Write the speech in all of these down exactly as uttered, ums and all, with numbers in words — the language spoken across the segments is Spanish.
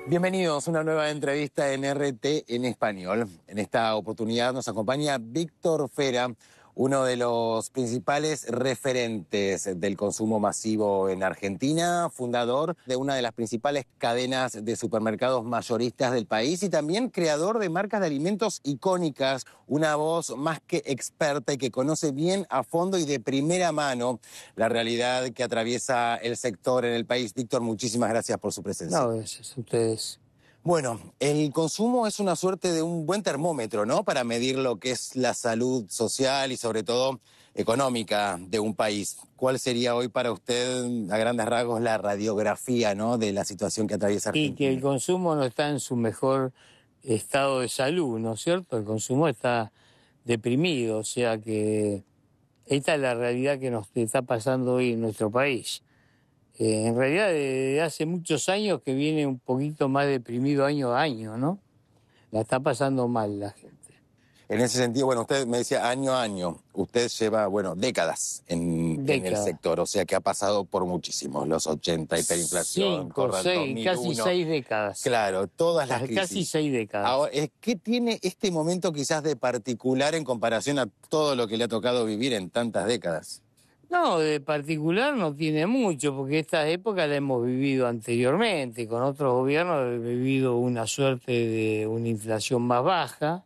Bienvenidos a una nueva entrevista en R T en español. En esta oportunidad nos acompaña Víctor Fera, uno de los principales referentes del consumo masivo en Argentina, fundador de una de las principales cadenas de supermercados mayoristas del país y también creador de marcas de alimentos icónicas, una voz más que experta y que conoce bien a fondo y de primera mano la realidad que atraviesa el sector en el país. Víctor, muchísimas gracias por su presencia. No, gracias a ustedes. Bueno, el consumo es una suerte de un buen termómetro, ¿no? Para medir lo que es la salud social y sobre todo económica de un país. ¿Cuál sería hoy para usted, a grandes rasgos, la radiografía, ¿no?, de la situación que atraviesa Argentina? Y que el consumo no está en su mejor estado de salud, ¿no es cierto? El consumo está deprimido, o sea que esta es la realidad que nos está pasando hoy en nuestro país. Eh, en realidad, desde hace muchos años que viene un poquito más deprimido año a año, ¿no? La está pasando mal la gente. En ese sentido, bueno, usted me decía año a año, usted lleva, bueno, décadas en, en el Décadas. sector, o sea que ha pasado por muchísimos, los ochenta, hiperinflación, Cinco, corra el seis, dos mil uno. casi seis décadas. Claro, todas las Casi crisis. seis décadas. Ahora, ¿qué tiene este momento quizás de particular en comparación a todo lo que le ha tocado vivir en tantas décadas? No, de particular no tiene mucho, porque esta época la hemos vivido anteriormente. Con otros gobiernos hemos vivido una suerte de una inflación más baja,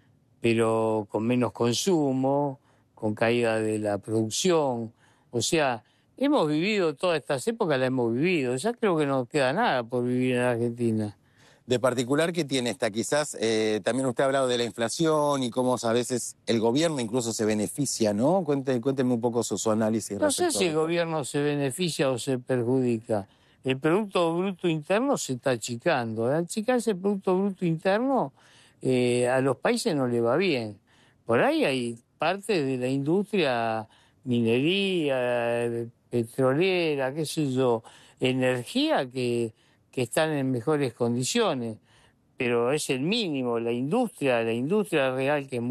pero con menos consumo, con caída de la producción. O sea, hemos vivido todas estas épocas, las hemos vivido. Ya creo que no queda nada por vivir en Argentina. De particular, ¿qué tiene esta? Quizás eh, también usted ha hablado de la inflación y cómo a veces el gobierno incluso se beneficia, ¿no? Cuénteme, cuénteme un poco su, su análisis. No sé si el gobierno se beneficia o se perjudica. El Producto Bruto Interno se está achicando. Al achicarse el Producto Bruto Interno, eh, a los países no le va bien. Por ahí hay partes de la industria, minería, eh, petrolera, qué sé yo, energía que, que están en mejores condiciones. Pero es el mínimo, la industria, la industria real que